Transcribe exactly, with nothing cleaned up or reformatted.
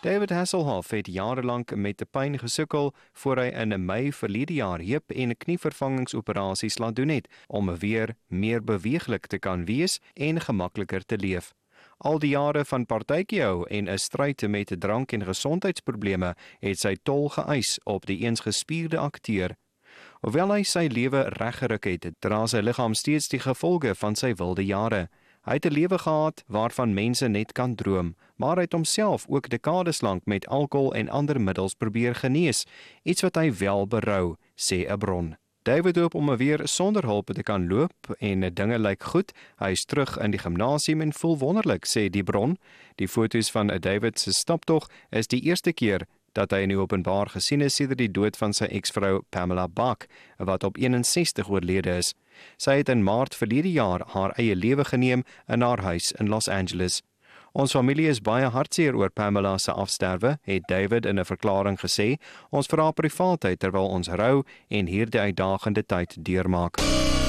David Hasselhoff het jarelang met die pyn gesukkel voor hy in Mei verlede jaar heup- en knievervangingsoperasies laat doen het om weer meer beweeglik te kan wees en gemakliker te leef. Al die jare van partytjie hou en 'n stryd met drank- en gesondheidsprobleme het sy tol geëis op die eens gespierde akteur. Hoewel hy sy lewe reggeruk het, dra sy liggaam steeds die gevolge van sy wilde jare. Hy het 'n lewe gehad waarvan mense net kan droom, maar hy het homself ook dekades lank met alkohol en ander middels probeer genees, iets wat hy wel berou, sê 'n bron. David hoop om weer sonder hulp te kan loop en dinge lyk goed. Hy is terug in die gimnasium en voel wonderlik, sê die bron. Die foto's van David se staptog is die eerste keer dat hy in die openbaar gesien is sedert die dood van sy eksvrou Pamela Bach, wat op eenensestig oorlede is. Sy het in Maart verlede jaar haar eie lewe geneem in haar huis in Los Angeles. Ons familie is baie hartseer oor Pamela se afsterwe, het David in 'n verklaring gesê. Ons vra privaatheid terwyl ons rou en hierdie uitdagende tyd deurmaak.